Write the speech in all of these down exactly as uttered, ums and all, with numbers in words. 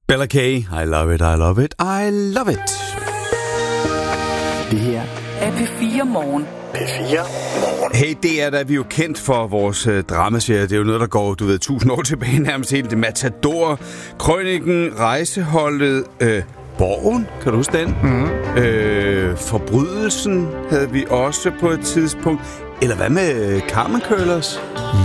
Bella K, I love it, I love it, I love it. Det her er P fire Morgen. P fire Morgen. Hey, det er da vi er jo kendt for vores øh, dramaserie. Det er jo noget, der går, du ved, tusind år tilbage nærmest helt. Det Matador, Krøniken, Rejseholdet, øh, Borgen, kan du huske den? Mm. Øh, Forbrydelsen havde vi også på et tidspunkt. Eller hvad med Carmen Curlers?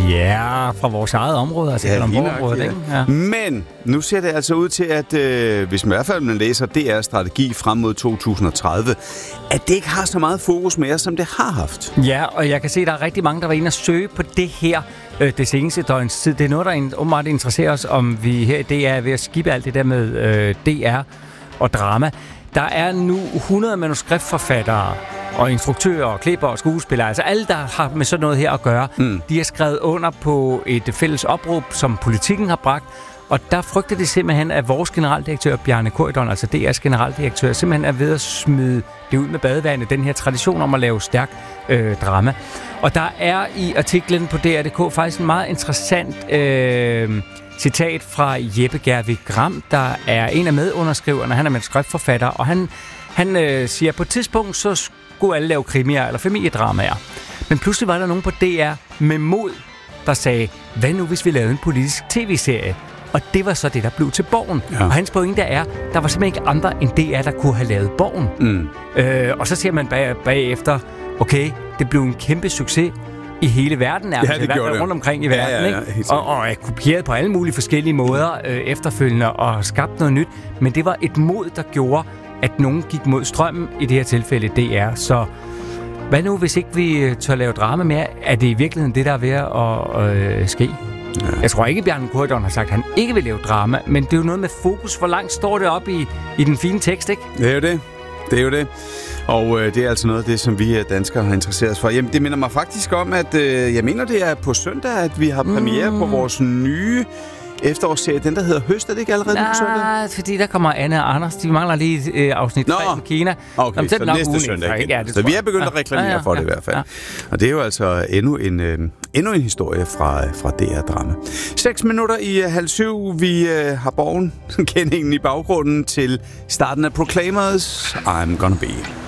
Ja, fra vores eget område, altså Ja, Kalundborg-området, ja. ikke? Ja. Men nu ser det altså ud til, at øh, hvis man i hvert fald man læser D R's strategi frem mod to tusind og tredive, at det ikke har så meget fokus mere, som det har haft. Ja, og jeg kan se, at der er rigtig mange, der var inde og søge på det her øh, det seneste døgns tid. Det er noget, der åbenbart interesserer os, om vi her i D R er ved at skippe alt det der med øh, D R og drama. Der er nu hundrede manuskriptforfattere og instruktører og klipper og skuespillere, altså alle, der har med sådan noget her at gøre, mm. de har skrevet under på et fælles opråb, som Politikken har bragt, og der frygter de simpelthen, at vores generaldirektør, Bjarne Corydon, altså D R's generaldirektør, simpelthen er ved at smide det ud med badevandet, den her tradition om at lave stærk øh, drama. Og der er i artiklen på D R punktum d k faktisk en meget interessant øh, citat fra Jeppe Gervig Gram, der er en af medunderskriverne, han er manuskriptforfatter, og han, han øh, siger, på et tidspunkt, så skulle alle lave krimier eller familiedramaer. Men pludselig var der nogen på D R med mod, der sagde, hvad nu hvis vi lavede en politisk tv-serie? Og det var så det, der blev til Borgen. Ja. Og hans pointe er, der var simpelthen ikke andre end D R, der kunne have lavet Borgen. Mm. Øh, og så siger man bag, bagefter, okay, det blev en kæmpe succes i hele verden, nærmest, ja, det i hvert fald rundt omkring i verden, ja, ja, ja, ikke? Og, og er kopieret på alle mulige forskellige måder øh, efterfølgende og skabt noget nyt. Men det var et mod, der gjorde, at nogen gik mod strømmen, i det her tilfælde D R. Så hvad nu, hvis ikke vi tør lave drama mere? Er det i virkeligheden det, der er ved at øh, ske? Ja. Jeg tror ikke, Bjarne Corydon har sagt, at han ikke vil lave drama, men det er jo noget med fokus. Hvor langt står det op i, i den fine tekst, ikke? Det er jo det. Det er jo det. Og øh, det er altså noget af det, som vi danskere har interesseret os for. Jamen, det minder mig faktisk om, at øh, jeg mener, det er på søndag, at vi har premiere mm. på vores nye efterårsserie, den der hedder Høst. Er det ikke allerede Nej, på søndag? fordi der kommer Anne og Anders. De mangler lige øh, afsnit tre med Kina. Okay, Jamen, så, så næste søndag igen. Ja, så vi er begyndt at reklamere ja, ja, for det i hvert fald. Ja. Og det er jo altså endnu en, øh, endnu en historie fra, fra D R-drama. Seks minutter i øh, halv syv. Vi øh, har Borgen kendingen i baggrunden til starten af Proclaimers. I'm Gonna Be.